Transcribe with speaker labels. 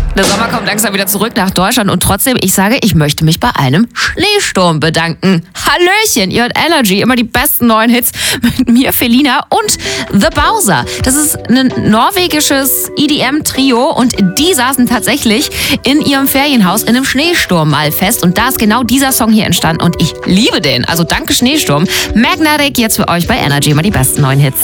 Speaker 1: Der Sommer kommt langsam wieder zurück nach Deutschland und trotzdem, ich sage, ich möchte mich bei einem Schneesturm bedanken. Hallöchen, ihr hört Energy, immer die besten neuen Hits mit mir, Felina und The Bowser. Das ist ein norwegisches EDM-Trio und die saßen tatsächlich in ihrem Ferienhaus in einem Schneesturm mal fest und da ist genau dieser Song hier entstanden und ich liebe den. Also danke Schneesturm. Magnetic jetzt für euch bei Energy, immer die besten neuen Hits.